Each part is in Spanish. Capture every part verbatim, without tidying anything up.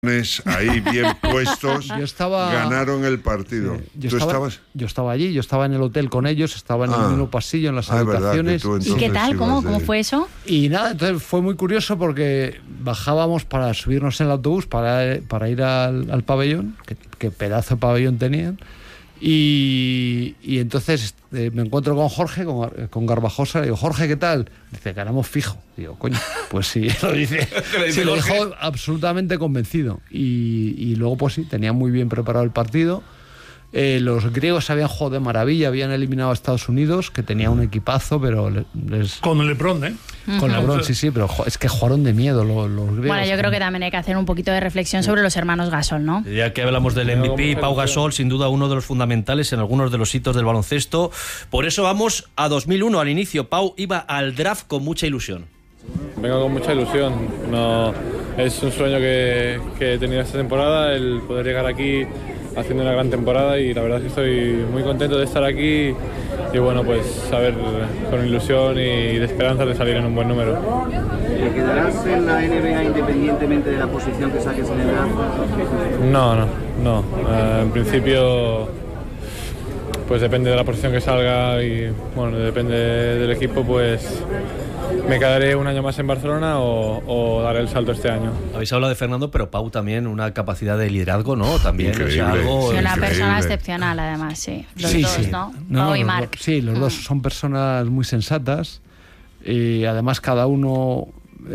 ahí bien puestos, yo estaba, ganaron el partido. Sí, yo ¿Tú estaba, estabas? Yo estaba allí, yo estaba en el hotel con ellos, estaba en ah, el mismo pasillo, en las ah, habitaciones. Verdad, ¿Y qué tal? ¿Cómo, de... ¿Cómo fue eso? Y nada, entonces fue muy curioso porque bajábamos para subirnos en el autobús para, para ir al, al pabellón, que, que pedazo de pabellón tenían. Y, y entonces eh, me encuentro con Jorge, con, con Garbajosa, le digo, Jorge, ¿qué tal? Dice, ganamos fijo. Digo, coño, pues sí, lo dice. Sí, lo dejó absolutamente convencido. Y, y luego, pues sí, tenían muy bien preparado el partido. Eh, los griegos habían jugado de maravilla, habían eliminado a Estados Unidos, que tenía un equipazo, pero les... Con el LeBron, ¿eh? Con uh-huh. LeBron, sí, sí, pero es que jugaron de miedo los, los griegos. Bueno, yo creo que también hay que hacer un poquito de reflexión sobre los hermanos Gasol, ¿no? Ya que hablamos del M V P, Pau Gasol, sin duda uno de los fundamentales en algunos de los hitos del baloncesto. Por eso vamos a dos mil uno, al inicio. Pau iba al draft con mucha ilusión. Vengo con mucha ilusión. No, es un sueño que, que he tenido esta temporada, el poder llegar aquí haciendo una gran temporada, y la verdad es que estoy muy contento de estar aquí y bueno, pues saber con ilusión y de esperanza de salir en un buen número. ¿Te quedarás en la N B A independientemente de la posición que saques en el draft? No, no, no. Uh, en principio, pues depende de la posición que salga y bueno, depende del equipo, pues me quedaré un año más en Barcelona o, o daré el salto este año. Habéis hablado de Fernando, pero Pau también una capacidad de liderazgo, ¿no? También, o sea, algo... Sí, una persona excepcional, además, sí. Los sí, dos, sí. ¿no? no Pau no, y los Marc. Do, sí, los mm. dos son personas muy sensatas y además cada uno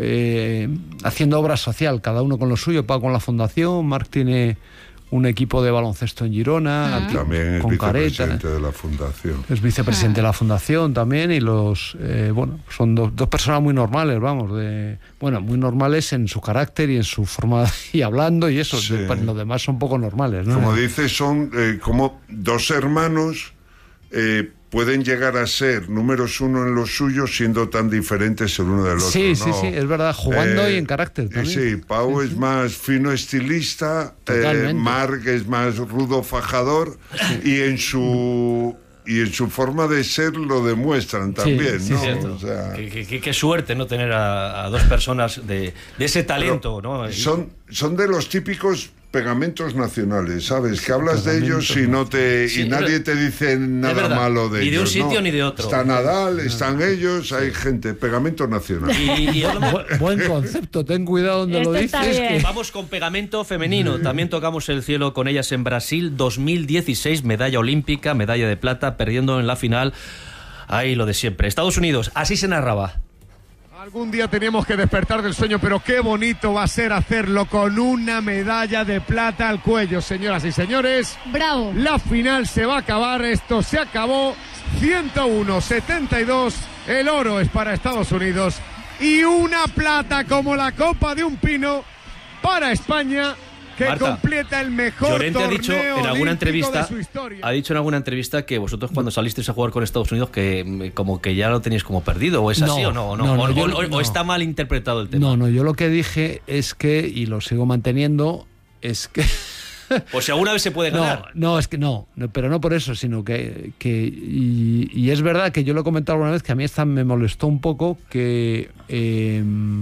eh, haciendo obra social, cada uno con lo suyo. Pau con la fundación, Marc tiene un equipo de baloncesto en Girona, uh-huh. también es con vicepresidente Careta, de la fundación. Es vicepresidente uh-huh. de la fundación también, y los eh, bueno, son do, dos personas muy normales, vamos, de bueno, muy normales en su carácter y en su forma y hablando y eso, sí. de, pues, los demás son poco normales, ¿no? Como dices, son eh, como dos hermanos eh, pueden llegar a ser números uno en lo suyo siendo tan diferentes el uno del otro. Sí, ¿no? sí, sí, es verdad, jugando eh, y en carácter también. Sí, Pau es más fino estilista, eh, Marc es más rudo fajador, sí. y en su y en su forma de ser lo demuestran también, sí, sí, ¿no? O sea, qué, qué, qué suerte, ¿no? Tener a, a dos personas de, de ese talento, ¿no? Son, son de los típicos pegamentos nacionales, ¿sabes? Que hablas de ellos y no te sí, y nadie te dice nada malo de ellos. Ni de un sitio ¿no? ni de otro. Está Nadal, están ellos, hay gente, pegamento nacional. Y, y Bu- buen concepto, ten cuidado donde Esto lo dices. Que... Vamos con pegamento femenino. También tocamos el cielo con ellas en Brasil, dos mil dieciséis, medalla olímpica, medalla de plata, perdiendo en la final. Ahí lo de siempre. Estados Unidos, así se narraba. Algún día tenemos que despertar del sueño, pero qué bonito va a ser hacerlo con una medalla de plata al cuello, señoras y señores. ¡Bravo! La final se va a acabar, esto se acabó. ciento uno a setenta y dos, el oro es para Estados Unidos y una plata como la copa de un pino para España, que Marta, completa el mejor Llorente torneo ha dicho en alguna entrevista, de su historia. ha dicho en alguna entrevista que vosotros cuando salisteis a jugar con Estados Unidos que como que ya lo teníais como perdido, ¿o es así no, o no? no, no, no o, yo, o, o no. está mal interpretado el tema. No, no, yo lo que dije es que, y lo sigo manteniendo, es que... Pues si alguna vez se puede ganar. No, no, es que no, no, pero no por eso, sino que... que y, y es verdad que yo lo he comentado alguna vez, que a mí esta me molestó un poco que... Eh,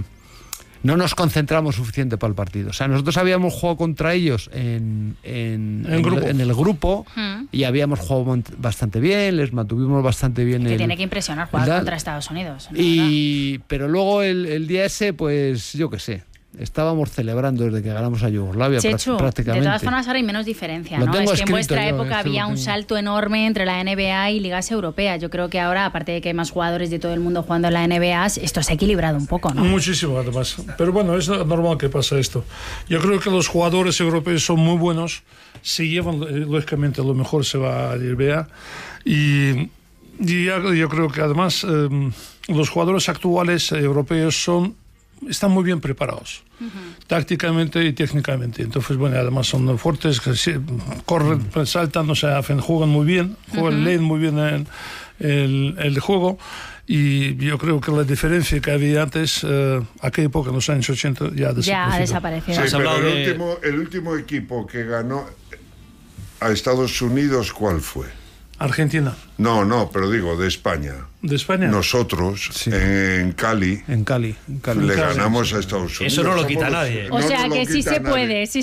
no nos concentramos suficiente para el partido. O sea, nosotros habíamos jugado contra ellos en, en, en, grupo. en, en el grupo hmm. y habíamos jugado bastante bien, les mantuvimos bastante bien. Que el, tiene que impresionar jugar ¿verdad? Contra Estados Unidos. ¿No? Y, pero luego el, el día ese, pues yo qué sé. Estábamos celebrando desde que ganamos a Yugoslavia. Chechu, prácticamente. De todas formas ahora hay menos diferencia, Lo ¿no? Es que en vuestra yo, época había un salto enorme entre la N B A y ligas europeas. Yo creo que ahora, aparte de que hay más jugadores de todo el mundo jugando en la N B A, esto se ha equilibrado un poco, ¿no? Muchísimo, además. Pero bueno, es normal que pase esto. Yo creo que los jugadores europeos son muy buenos. Si llevan, lógicamente, lo mejor se va a la N B A. Y, y yo creo que además eh, los jugadores actuales europeos son están muy bien preparados, uh-huh. tácticamente y técnicamente. Entonces, bueno, además son fuertes, corren, uh-huh. saltan, o sea, juegan muy bien, juegan, uh-huh. leen muy bien el, el, el juego. Y yo creo que la diferencia que había antes, eh, aquella época, en los años ochenta, ya ha desaparecido. Ya ha desaparecido. Sí, pero el, de... último, el último equipo que ganó a Estados Unidos, ¿cuál fue? Argentina. No, no, pero digo, de España. ¿De España? Nosotros, sí. en Cali, en Cali, en Cali. le Cali. ganamos a Estados Unidos. Eso no lo quita nadie. O sea, no que sí se nadie. puede, sí